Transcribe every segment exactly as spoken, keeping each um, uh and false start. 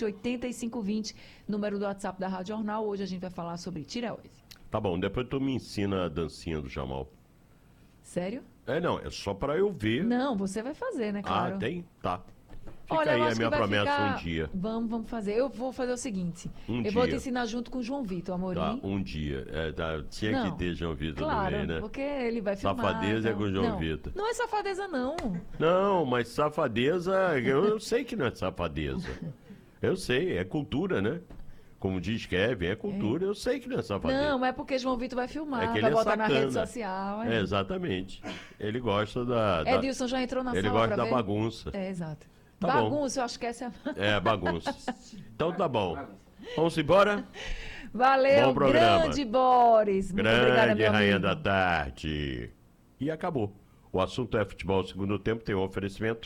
sete, oito cinco dois zero, número do WhatsApp da Rádio Jornal. Hoje a gente vai falar sobre tireoide. Tá bom, depois tu me ensina a dancinha do Jamal. Sério? É, não, é só pra eu ver. Não, você vai fazer, né, claro. Ah, tem? Tá. Fica Olha, aí eu a acho minha que vai promessa ficar... um dia. Vamos, vamos fazer. Eu vou fazer o seguinte. Um eu dia. vou te ensinar junto com o João Vitor Amorim. Tá, um dia. É, tá, tinha Não, que ter João Vitor claro, também, né? porque ele vai filmar. Safadeza então... é com o João não, Vitor. Não é safadeza, não. Não, mas safadeza, eu, eu sei que não é safadeza. Eu sei, é cultura, né? Como diz Kevin, é cultura, é. Eu sei que não é safadeza. Não, é porque João Vitor vai filmar, é que vai ele botar é na rede social. É. É, exatamente. Ele gosta da... da... Edilson já entrou na ele sala gosta pra da ver? bagunça. É, exato. Tá bagunça, bom. Eu acho que essa é a... É, bagunça. Então tá bom. Vamos embora? Valeu, bom programa. Grande Boris. Muito grande obrigada, meu rainha amigo. da tarde. E acabou. O assunto é futebol. Segundo tempo tem um oferecimento.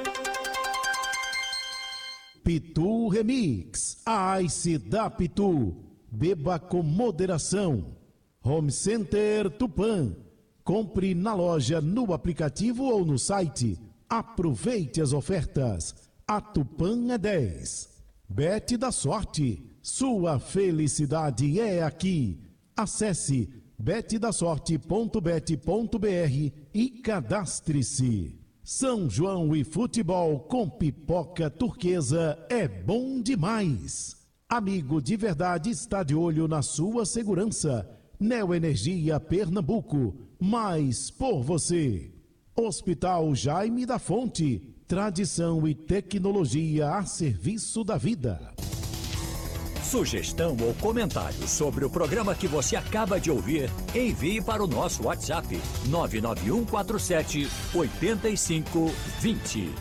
Pitu Remix. Ice da Pitu. Beba com moderação. Home Center Tupã. Compre na loja, no aplicativo ou no site. Aproveite as ofertas. A Tupã é dez. Bet da sorte. Sua felicidade é aqui. Acesse bet da sorte ponto bet ponto br e cadastre-se. São João e futebol com pipoca turquesa é bom demais. Amigo de verdade está de olho na sua segurança. Neoenergia Pernambuco, mais por você. Hospital Jaime da Fonte, tradição e tecnologia a serviço da vida. Sugestão ou comentário sobre o programa que você acaba de ouvir, envie para o nosso WhatsApp nove nove um quatro sete oito cinco dois zero.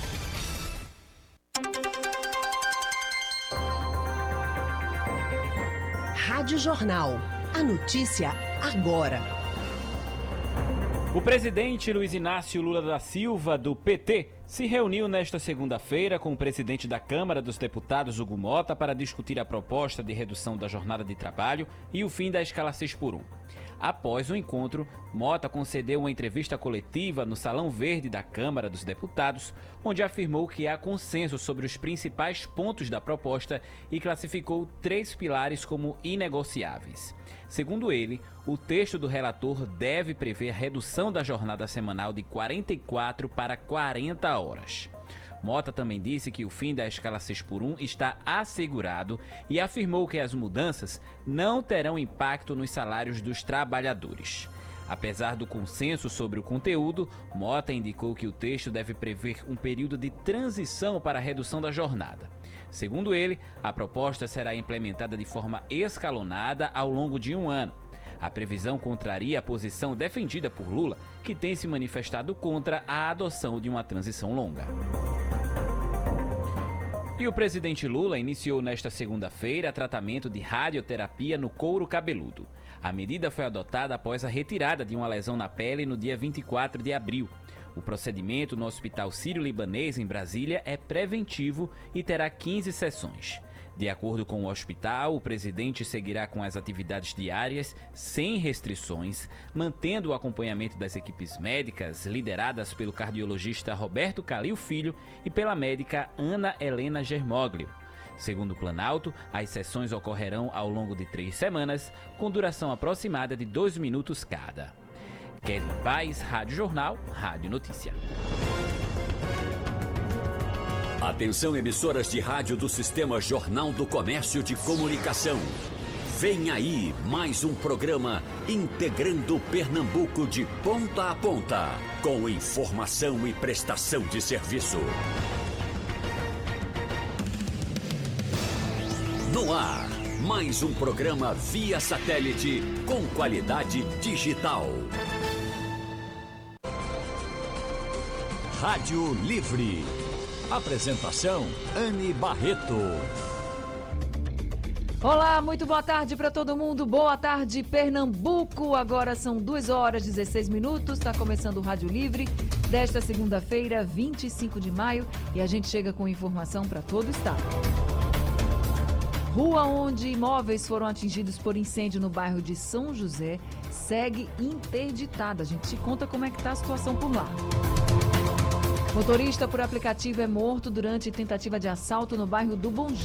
Rádio Jornal. A notícia agora. O presidente Luiz Inácio Lula da Silva, do P T, se reuniu nesta segunda-feira com o presidente da Câmara dos Deputados, Hugo Mota, para discutir a proposta de redução da jornada de trabalho e o fim da escala seis por um. Após o encontro, Mota concedeu uma entrevista coletiva no Salão Verde da Câmara dos Deputados, onde afirmou que há consenso sobre os principais pontos da proposta e classificou três pilares como inegociáveis. Segundo ele, o texto do relator deve prever redução da jornada semanal de quarenta e quatro para quarenta horas. Mota também disse que o fim da escala seis por um está assegurado e afirmou que as mudanças não terão impacto nos salários dos trabalhadores. Apesar do consenso sobre o conteúdo, Mota indicou que o texto deve prever um período de transição para a redução da jornada. Segundo ele, a proposta será implementada de forma escalonada ao longo de um ano. A previsão contraria a posição defendida por Lula, que tem se manifestado contra a adoção de uma transição longa. E o presidente Lula iniciou nesta segunda-feira tratamento de radioterapia no couro cabeludo. A medida foi adotada após a retirada de uma lesão na pele no dia vinte e quatro de abril. O procedimento no Hospital Sírio-Libanês, em Brasília, é preventivo e terá quinze sessões. De acordo com o hospital, o presidente seguirá com as atividades diárias sem restrições, mantendo o acompanhamento das equipes médicas lideradas pelo cardiologista Roberto Calil Filho e pela médica Ana Helena Germoglio. Segundo o Planalto, as sessões ocorrerão ao longo de três semanas, com duração aproximada de dois minutos cada. Kevin Paz, Rádio Jornal, Rádio Notícia. Atenção, emissoras de rádio do Sistema Jornal do Comércio de Comunicação. Vem aí mais um programa integrando Pernambuco de ponta a ponta, com informação e prestação de serviço. No ar, mais um programa via satélite com qualidade digital. Rádio Livre. Apresentação, Anne Barreto. Olá, muito boa tarde para todo mundo. Boa tarde, Pernambuco. Agora são duas horas e dezesseis minutos. Está começando o Rádio Livre desta segunda-feira, vinte e cinco de maio. E a gente chega com informação para todo o estado. Rua onde imóveis foram atingidos por incêndio no bairro de São José segue interditada. A gente te conta como é que está a situação por lá. Motorista por aplicativo é morto durante tentativa de assalto no bairro do Bom